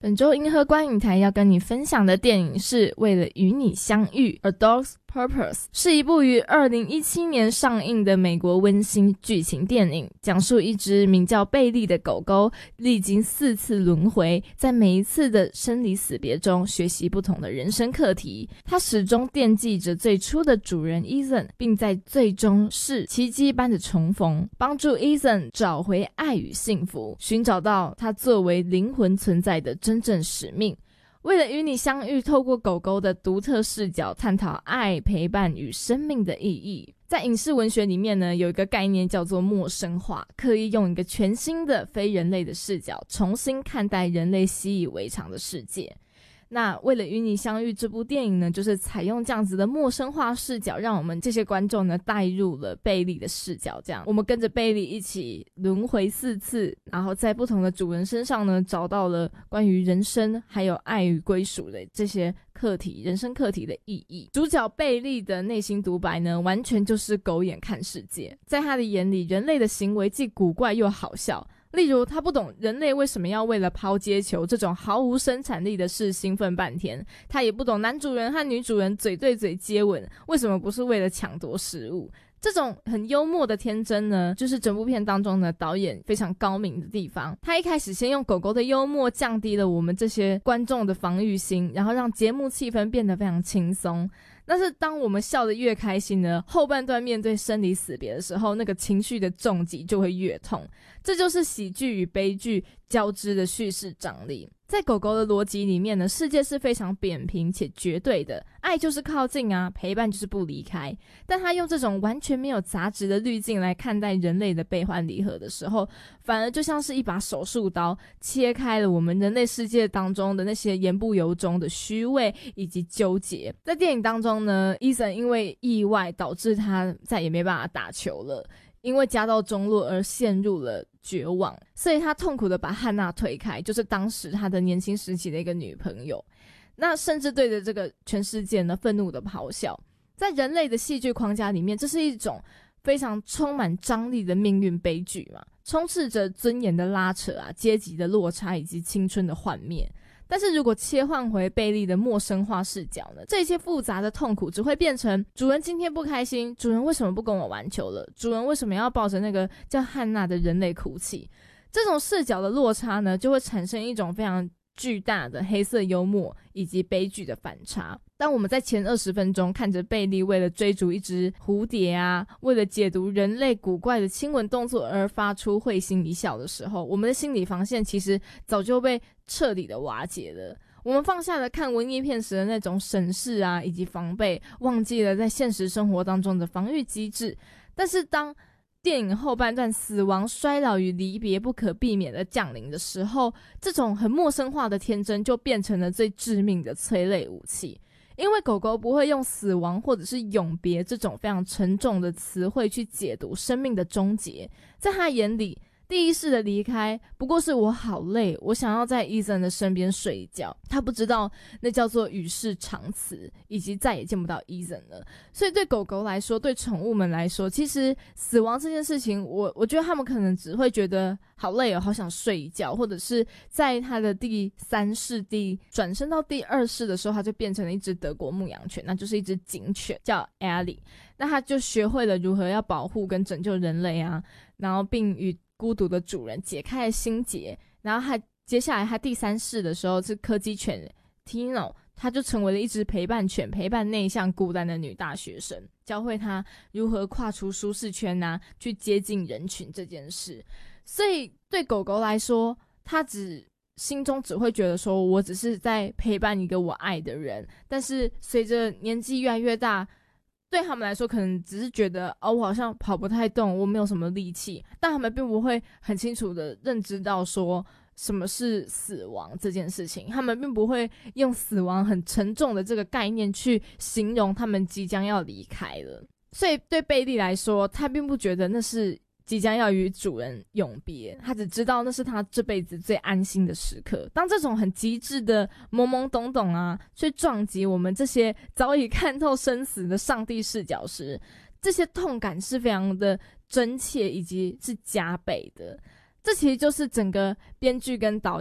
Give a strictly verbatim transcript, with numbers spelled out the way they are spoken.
本周银河观影台要跟你分享的电影是为了与你相遇 A Dog's Purpose， 是一部于二零一七年上映的美国温馨剧情电影，讲述一只名叫贝利的狗狗历经四次轮回，在每一次的生离死别中学习不同的人生课题。它始终惦记着最初的主人 Ethan， 并在最终是奇迹般的重逢，帮助 Ethan 找回爱与幸福，寻找到他作为灵魂存在的真正使命。为了与你相遇，透过狗狗的独特视角探讨爱、陪伴与生命的意义。在影视文学里面呢，有一个概念叫做陌生化，刻意用一个全新的非人类的视角重新看待人类习以为常的世界。那为了与你相遇这部电影呢，就是采用这样子的陌生化视角，让我们这些观众呢带入了贝利的视角，这样我们跟着贝利一起轮回四次，然后在不同的主人身上呢找到了关于人生还有爱与归属的这些课题，人生课题的意义。主角贝利的内心独白呢，完全就是狗眼看世界，在他的眼里，人类的行为既古怪又好笑。例如他不懂人类为什么要为了抛接球这种毫无生产力的事兴奋半天，他也不懂男主人和女主人嘴对嘴接吻为什么不是为了抢夺食物。这种很幽默的天真呢，就是整部片当中呢导演非常高明的地方。他一开始先用狗狗的幽默降低了我们这些观众的防御心，然后让节目气氛变得非常轻松。但是当我们笑得越开心呢，后半段面对生离死别的时候，那个情绪的重击就会越痛。这就是喜剧与悲剧交织的叙事张力。在狗狗的逻辑里面呢，世界是非常扁平且绝对的，爱就是靠近啊，陪伴就是不离开。但他用这种完全没有杂质的滤镜来看待人类的悲欢离合的时候，反而就像是一把手术刀，切开了我们人类世界当中的那些言不由衷的虚伪以及纠结。在电影当中呢，伊森因为意外导致他再也没办法打球了，因为家道中落而陷入了绝望，所以他痛苦的把汉娜推开，就是当时他的年轻时期的一个女朋友。那甚至对着这个全世界呢愤怒的咆哮。在人类的戏剧框架里面，这是一种非常充满张力的命运悲剧嘛，充斥着尊严的拉扯啊、阶级的落差以及青春的幻灭。但是如果切换回贝利的陌生化视角呢，这些复杂的痛苦只会变成主人今天不开心，主人为什么不跟我玩球了，主人为什么要抱着那个叫汉娜的人类哭泣。这种视角的落差呢，就会产生一种非常巨大的黑色幽默以及悲剧的反差。当我们在前二十分钟看着贝利为了追逐一只蝴蝶啊，为了解读人类古怪的亲吻动作而发出会心一笑的时候，我们的心理防线其实早就被彻底的瓦解了。我们放下了看文艺片时的那种审视啊以及防备，忘记了在现实生活当中的防御机制。但是当电影后半段死亡、衰老与离别不可避免的降临的时候，这种很陌生化的天真就变成了最致命的催泪武器。因为狗狗不会用死亡或者是永别这种非常沉重的词汇去解读生命的终结，在他眼里，第一世的离开不过是我好累，我想要在 Ethan 的身边睡一觉。他不知道那叫做与世长辞，以及再也见不到 Ethan 了。所以对狗狗来说，对宠物们来说，其实死亡这件事情，我我觉得他们可能只会觉得好累哦，好想睡一觉，或者是在他的第三世第转身到第二世的时候，他就变成了一只德国牧羊犬，那就是一只警犬叫 Ellie。 那他就学会了如何要保护跟拯救人类啊，然后并与孤独的主人解开了心结。然后还接下来他第三世的时候是柯基犬 Tino， 他就成为了一只陪伴犬，陪伴内向孤单的女大学生，教会他如何跨出舒适圈啊，去接近人群这件事。所以对狗狗来说，他只心中只会觉得说，我只是在陪伴一个我爱的人。但是随着年纪越来越大，对他们来说可能只是觉得哦，我好像跑不太动，我没有什么力气，但他们并不会很清楚的认知到说什么是死亡这件事情。他们并不会用死亡很沉重的这个概念去形容他们即将要离开了。所以对贝利来说，他并不觉得那是即将要与主人永别，他只知道那是他这辈子最安心的时刻。当这种很极致的懵懵懂懂啊，去撞击我们这些早已看透生死的上帝视角时，这些痛感是非常的真切以及是加倍的。这其实就是整个编剧跟导